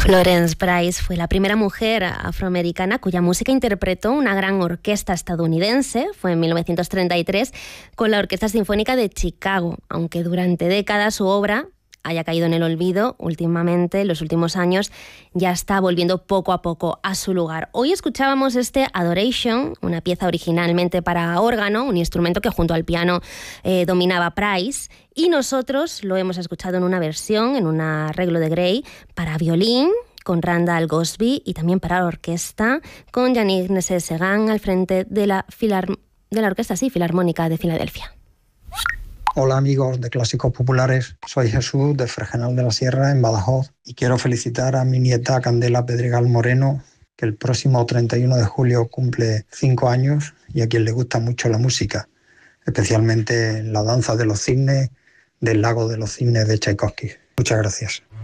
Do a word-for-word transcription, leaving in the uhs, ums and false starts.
Florence Price fue la primera mujer afroamericana cuya música interpretó una gran orquesta estadounidense. Fue en mil novecientos treinta y tres con la Orquesta Sinfónica de Chicago. Aunque durante décadas su obra haya caído en el olvido, últimamente, en los últimos años, ya está volviendo poco a poco a su lugar. Hoy escuchábamos este Adoration, una pieza originalmente para órgano, un instrumento que junto al piano eh, dominaba Price, y nosotros lo hemos escuchado en una versión, en un arreglo de Gray, para violín, con Randall Gosby, y también para la orquesta, con Yannick Nézet-Séguin al frente de la, filar- de la Orquesta sí, Filarmónica de Filadelfia. Hola amigos de Clásicos Populares, soy Jesús de Fregenal de la Sierra en Badajoz y quiero felicitar a mi nieta Candela Pedregal Moreno, que el próximo treinta y uno de julio cumple cinco años y a quien le gusta mucho la música, especialmente la danza de los cisnes del Lago de los Cisnes de Tchaikovsky. Muchas gracias.